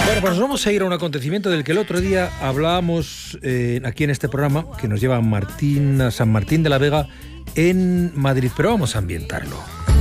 Bueno, pues nos vamos a ir a un acontecimiento del que el otro día hablábamos aquí en este programa, que nos lleva a San Martín de la Vega en Madrid, pero vamos a ambientarlo.